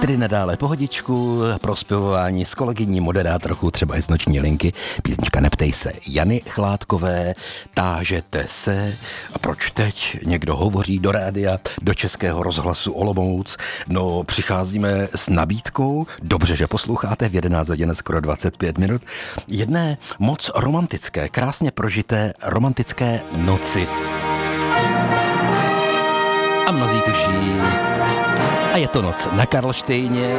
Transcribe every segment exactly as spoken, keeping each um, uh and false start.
Tedy nadále pohodičku, prospěvování s kolegyní moderátorkou, třeba i z Noční linky, písnička Neptej se Jany Chládkové, tážete se, a proč teď někdo hovoří do rádia, do Českého rozhlasu Olomouc. No, přicházíme s nabídkou, dobře, že posloucháte, v jedenáct hodin skoro dvacet pět minut, jedné moc romantické, krásně prožité romantické noci. A mnozí tuší, a je to noc na Karlštejně.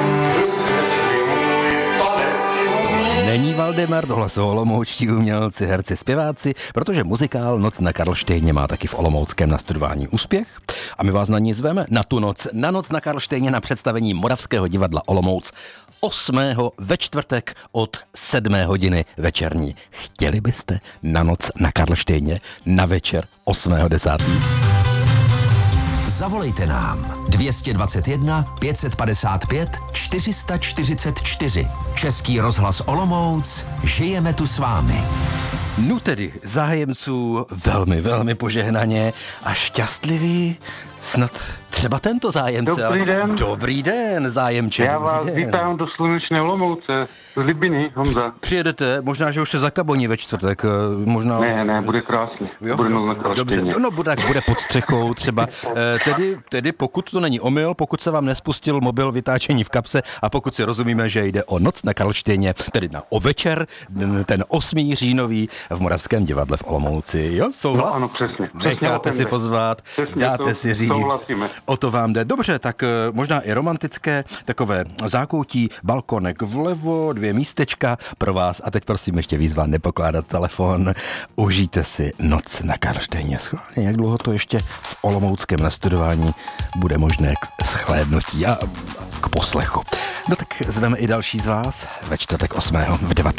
Není Valdemar, tohle jsou olomoučtí umělci, herci, zpěváci, protože muzikál Noc na Karlštejně má taky v olomouckém nastudování úspěch. A my vás na ní zveme na tu noc, na Noc na Karlštejně na představení Moravského divadla Olomouc osmého ve čtvrtek od sedmé hodiny večerní. Chtěli byste na Noc na Karlštejně na večer osmého desátého Zavolejte nám dvě stě dvacet jedna pět set padesát pět čtyři sta čtyřicet čtyři. Český rozhlas Olomouc, žijeme tu s vámi. No tedy, zájemců velmi, velmi požehnaně a šťastlivý, snad třeba tento zájemce. Dobrý den. Dobrý den, zájemče. Já dobrý vás den. vítám do slunečné Olomouce, z Libiny, Honza. Přijedete, možná, že už se zakaboní ve čtvrtek, možná... Ne, ne, bude krásně. Jo, bude jo, na dobře, no, no bude, bude pod střechou třeba. E, tedy, tedy pokud to není omyl, pokud se vám nespustil mobil vytáčení v kapse a pokud si rozumíme, že jde o Noc na Karlštejně, tedy na o večer, ten osmý říjnový v Moravském divadle v Olomouci, jo? Souhlas? No ano, přesně. Necháte si pozvat, přesně, dáte to, si říct, souhlasíme. o to vám jde. Dobře, tak možná i romantické, takové zákoutí, balkonek vlevo, dvě místečka pro vás a teď prosím ještě výzva nepokládat telefon. Užijte si Noc na Karlštejně. Schválně, jak dlouho to ještě v olomouckém nastudování bude možné k shlédnutí a k poslechu. No tak zveme i další z vás ve čtvrtek osmého v devatenáct.